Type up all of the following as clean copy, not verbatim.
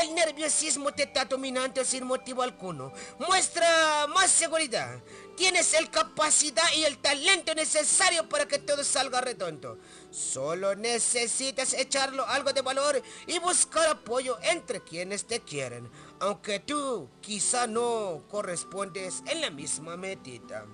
el nerviosismo te está dominando sin motivo alguno. Muestra más seguridad. Tienes la capacidad y el talento necesario para que todo salga redondo. Solo necesitas echarlo algo de valor y buscar apoyo entre quienes te quieren, aunque tú quizá no correspondes en la misma medida.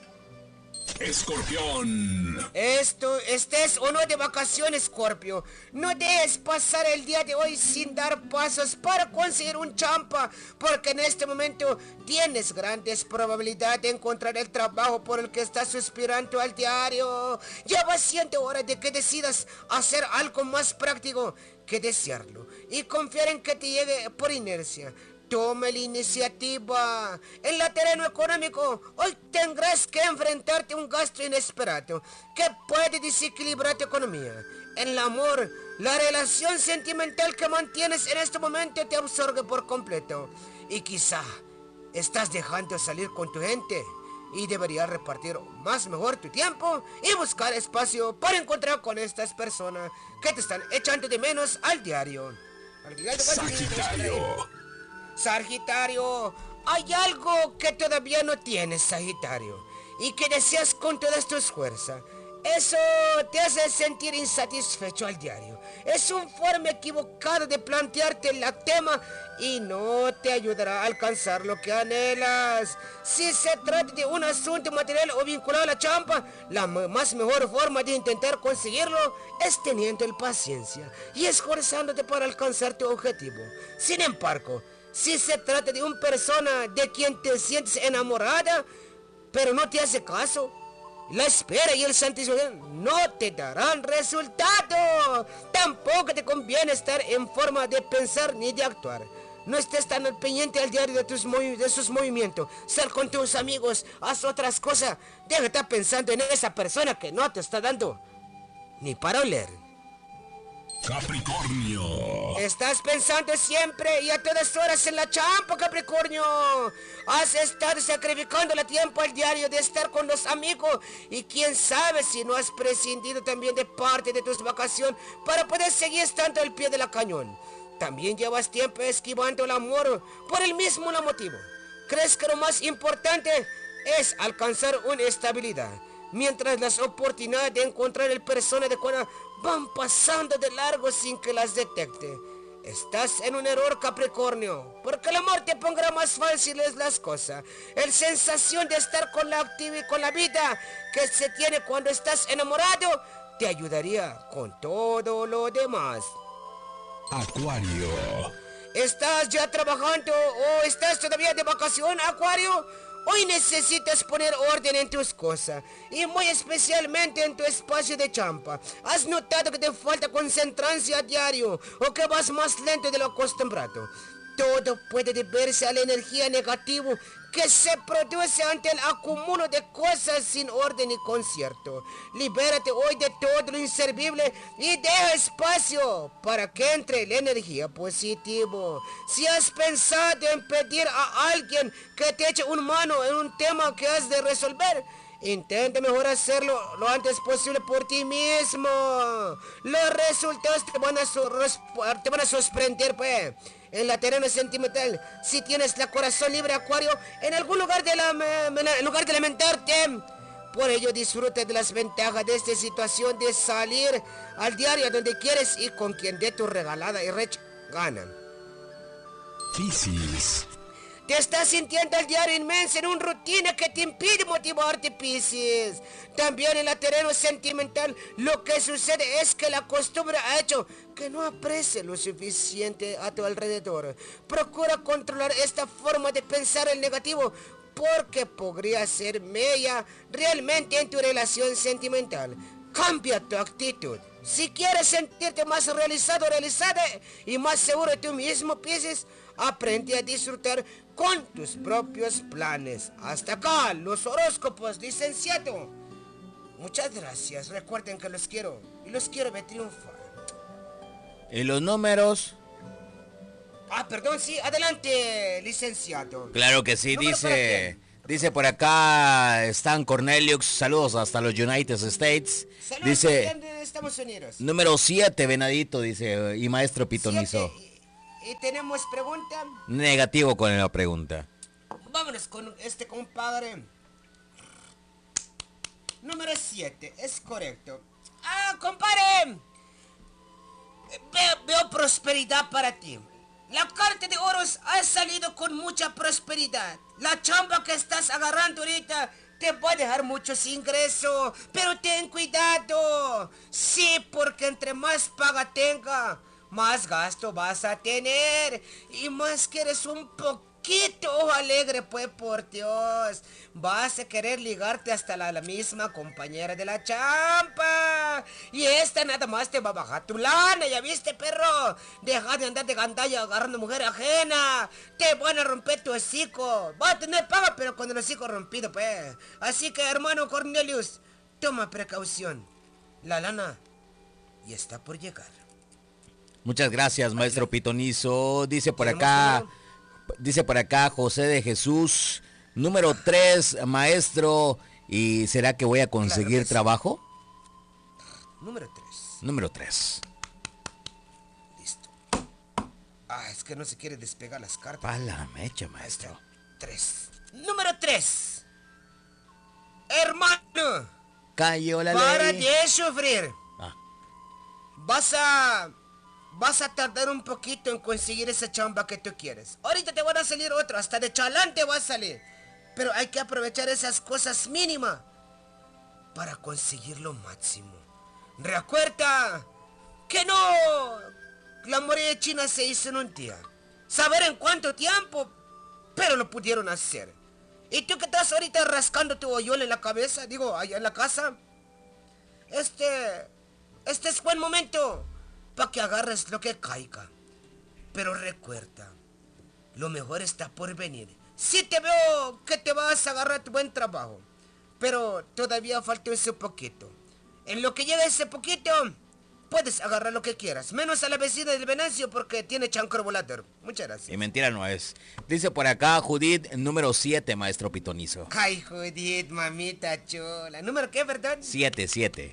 Escorpión. Estés o no de vacaciones, Scorpio. No dejes pasar el día de hoy sin dar pasos para conseguir un champa, porque en este momento tienes grandes probabilidades de encontrar el trabajo por el que estás suspirando al diario. Ya va siendo hora de que decidas hacer algo más práctico que desearlo y confiar en que te llegue por inercia. Toma la iniciativa. En el terreno económico, hoy tendrás que enfrentarte a un gasto inesperado que puede desequilibrar tu economía. En el amor, la relación sentimental que mantienes en este momento te absorbe por completo. Y quizá estás dejando salir con tu gente y deberías repartir más mejor tu tiempo y buscar espacio para encontrar con estas personas que te están echando de menos al diario. Sagitario, hay algo que todavía no tienes, Sagitario, y que deseas con todas tus fuerzas. Eso te hace sentir insatisfecho al diario. Es un forma equivocada de plantearte el tema y no te ayudará a alcanzar lo que anhelas. Si se trata de un asunto material o vinculado a la champa, la más mejor forma de intentar conseguirlo es teniendo paciencia y esforzándote para alcanzar tu objetivo. Sin embargo, si se trata de una persona de quien te sientes enamorada, pero no te hace caso, la espera y el santificación no te darán resultado. Tampoco te conviene estar en forma de pensar ni de actuar. No estés tan al pendiente al diario de sus movimientos. Sal con tus amigos, haz otras cosas. Deja de estar pensando en esa persona que no te está dando ni para oler. Capricornio. Estás pensando siempre y a todas horas en la champa, Capricornio. Has estado sacrificando el tiempo al diario de estar con los amigos y quién sabe si no has prescindido también de parte de tus vacaciones para poder seguir estando al pie de la cañón. También llevas tiempo esquivando el amor por el mismo motivo. ¿Crees que lo más importante es alcanzar una estabilidad, mientras las oportunidades de encontrar el persona adecuada van pasando de largo sin que las detecte? Estás en un error, Capricornio, porque el amor te pondrá más fáciles las cosas. La sensación de estar con la vida que se tiene cuando estás enamorado te ayudaría con todo lo demás. Acuario. ¿Estás ya trabajando o estás todavía de vacación, Acuario? Hoy necesitas poner orden en tus cosas y muy especialmente en tu espacio de champa. ¿Has notado que te falta concentración a diario o que vas más lento de lo acostumbrado? Todo puede deberse a la energía negativa que se produce ante el acúmulo de cosas sin orden y concierto. Libérate hoy de todo lo inservible y deja espacio para que entre la energía positiva. Si has pensado en pedir a alguien que te eche una mano en un tema que has de resolver, intenta mejor hacerlo lo antes posible por ti mismo. Los resultados te van a sorprender, pues. En la terreno sentimental, si tienes la corazón libre, Acuario, en algún lugar en lugar de lamentarte, por ello disfruta de las ventajas de esta situación de salir al diario donde quieres y con quien dé tu regalada y recha gana. Piscis. Te estás sintiendo el diario inmenso en una rutina que te impide motivarte, Piscis. También en el terreno sentimental, lo que sucede es que la costumbre ha hecho que no aprecie lo suficiente a tu alrededor. Procura controlar esta forma de pensar el negativo, porque podría ser mella realmente en tu relación sentimental. Cambia tu actitud. Si quieres sentirte más realizado, realizada y más seguro de ti mismo, Piscis, aprende a disfrutar con tus propios planes. Hasta acá los horóscopos, licenciado. Muchas gracias. Recuerden que los quiero y los quiero ver triunfar. ¿Y los números? Perdón, sí, adelante, licenciado. Claro que sí, dice por acá Stan Cornelius, saludos hasta los United States. Saludos, dice de Estados Unidos. número 7, Venadito, dice, y maestro Pitonizo. ¿Y tenemos pregunta? Negativo con la pregunta. Vámonos con este compadre. Número 7, es correcto. Ah, compadre. Veo prosperidad para ti. La carta de oros ha salido con mucha prosperidad. La chamba que estás agarrando ahorita te va a dejar muchos ingresos. Pero ten cuidado. Sí, porque entre más paga tenga, más gasto vas a tener. Y más que eres un poquito alegre, pues, por Dios. Vas a querer ligarte hasta la misma compañera de la champa. Y esta nada más te va a bajar tu lana, ¿ya viste, perro? Deja de andar de gandalla agarrando mujer ajena. Te van a romper tu hocico. Va a tener paga, pero con el hocico rompido, pues. Así que, hermano Cornelius, toma precaución. La lana ya está por llegar. Muchas gracias, maestro Pitonizo. Dice por acá José de Jesús, número 3, maestro. ¿Y será que voy a conseguir Claro que sí. trabajo? Número 3. Número 3. Listo. Ah, es que no se quiere despegar las cartas. Pa' la mecha, maestro. 3. Número 3. Hermano, Cayó la para ley. de sufrir. Ah, Vas a tardar un poquito en conseguir esa chamba que tú quieres. Ahorita te van a salir otro, hasta de chalán te va a salir. Pero hay que aprovechar esas cosas mínimas para conseguir lo máximo. Recuerda que no, la muralla china se hizo en un día. Saber en cuánto tiempo, pero lo pudieron hacer. ¿Y tú que estás ahorita rascando tu hoyuelo en la cabeza? Digo, allá en la casa. Este es buen momento para que agarres lo que caiga. Pero recuerda, lo mejor está por venir. Sí te veo que te vas a agarrar tu buen trabajo, pero todavía falta ese poquito. En lo que llega ese poquito, puedes agarrar lo que quieras, menos a la vecina del Venancio porque tiene chancro volador. Muchas gracias. y mentira no es. Dice por acá Judith, número 7, maestro Pitonizo. Ay, Judith, mamita chula. ¿Número qué, perdón? 7.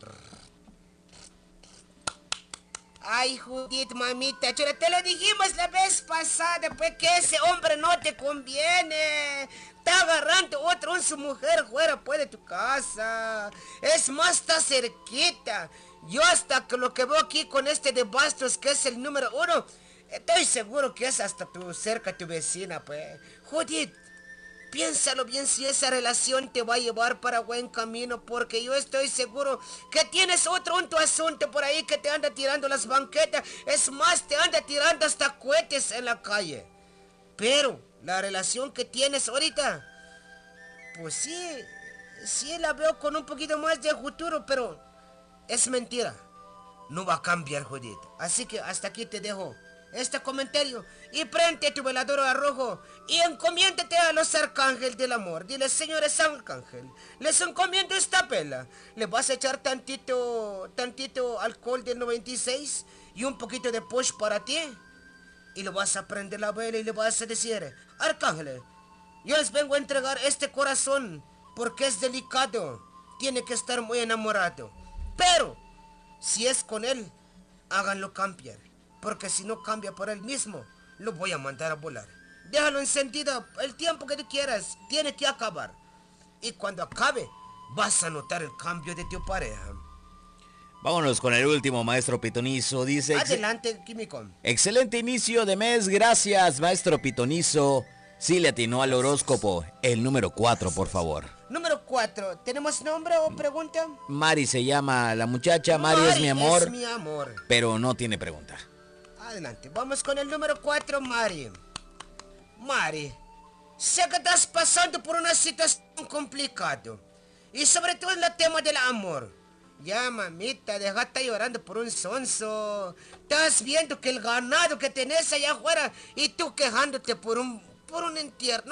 Ay, Judith, mamita chula, te lo dijimos la vez pasada, pues que ese hombre no te conviene. Está agarrando otro en su mujer fuera pues de tu casa. Es más, está cerquita. Yo hasta que lo que veo aquí con este de Bastos, que es el número 1, estoy seguro que es hasta cerca tu vecina, pues. Judith, piénsalo bien si esa relación te va a llevar para buen camino, porque yo estoy seguro que tienes otro en tu asunto por ahí que te anda tirando las banquetas. Es más, te anda tirando hasta cohetes en la calle. Pero la relación que tienes ahorita, pues sí la veo con un poquito más de futuro, pero es mentira. No va a cambiar, Judith. Así que hasta aquí te dejo este comentario y prende tu velador a rojo y encomiéndate a los arcángeles del amor. Dile, señores arcángel, les encomiendo esta vela. Le vas a echar tantito alcohol del 96 y un poquito de push para ti. Y le vas a prender la vela y le vas a decir, arcángeles, yo les vengo a entregar este corazón porque es delicado. Tiene que estar muy enamorado. Pero si es con él, háganlo cambiar. Porque si no cambia por él mismo, lo voy a mandar a volar. Déjalo encendido el tiempo que tú quieras. Tiene que acabar. Y cuando acabe, vas a notar el cambio de tu pareja. Vámonos con el último, maestro Pitonizo. Dice, Adelante, Químico. excelente inicio de mes, gracias, maestro Pitonizo. Sí le atinó al horóscopo. El número 4, por favor. Número 4. ¿Tenemos nombre o pregunta? Mari se llama la muchacha. Mari es mi amor, Es mi amor. pero no tiene pregunta. Adelante, vamos con el número 4, Mari. Mari, sé que estás pasando por una situación complicada. Y sobre todo en el tema del amor. Ya, mamita, deja de estar llorando por un sonso. Estás viendo que el ganado que tenés allá afuera y tú quejándote por un entierro.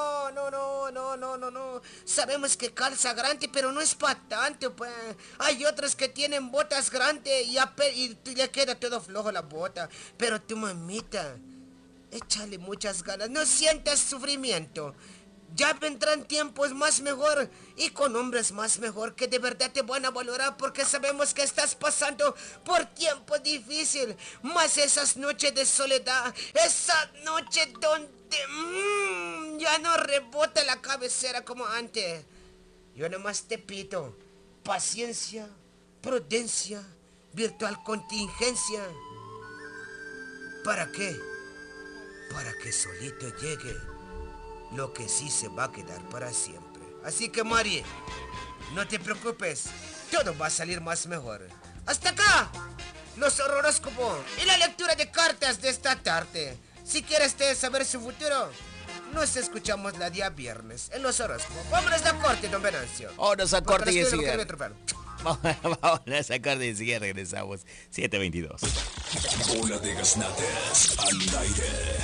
No. Sabemos que calza grande, pero no es para tanto, pues. Hay otros que tienen botas grandes y le queda todo flojo la bota. Pero tu mamita, échale muchas ganas. No sientas sufrimiento. Ya vendrán tiempos más mejor y con hombres más mejor que de verdad te van a valorar porque sabemos que estás pasando por tiempos difíciles. Más esas noches de soledad, esas noches donde ya no rebota la cabecera como antes. Yo nomás te pido paciencia, prudencia, virtual contingencia. ¿Para qué? Para que solito llegue lo que sí se va a quedar para siempre. Así que, Mari, no te preocupes, todo va a salir más mejor. Hasta acá, los horóscopos y la lectura de cartas de esta tarde. Si quieres saber su futuro, nos escuchamos la día viernes en los horóscopos. Vámonos a corte, don Venancio. Vámonos a corte y enseguida. Vámonos a corte y enseguida regresamos. 7:22. Bola de Gaznates al aire.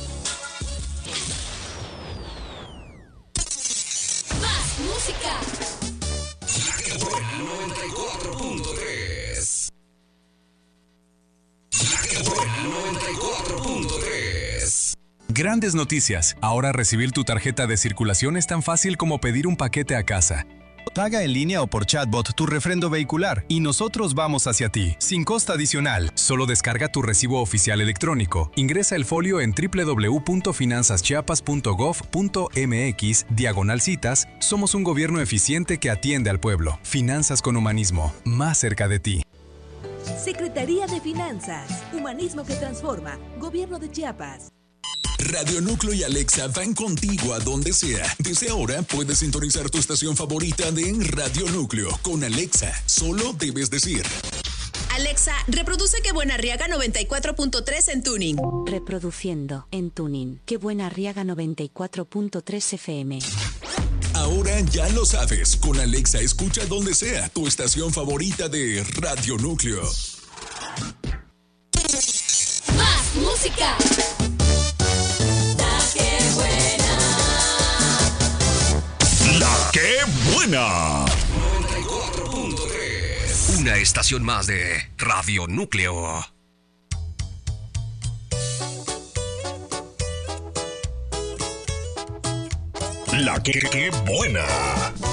Más música. 94.3. 94.3. Grandes noticias. Ahora recibir tu tarjeta de circulación es tan fácil como pedir un paquete a casa. Paga en línea o por chatbot tu refrendo vehicular y nosotros vamos hacia ti, sin costo adicional. Solo descarga tu recibo oficial electrónico. Ingresa el folio en www.finanzaschiapas.gov.mx/citas. Somos un gobierno eficiente que atiende al pueblo. Finanzas con humanismo, más cerca de ti. Secretaría de Finanzas, Humanismo que Transforma, Gobierno de Chiapas. Radio Núcleo y Alexa van contigo a donde sea. Desde ahora puedes sintonizar tu estación favorita de Radio Núcleo. Con Alexa, solo debes decir: Alexa, reproduce Que Buena Arriaga 94.3 en tuning. Reproduciendo en tuning. Que Buena Arriaga 94.3 FM. Ahora ya lo sabes. Con Alexa escucha donde sea tu estación favorita de Radio Núcleo. Más música. ¡La que buena! 94.3. Una estación más de Radio Núcleo. ¡La que buena!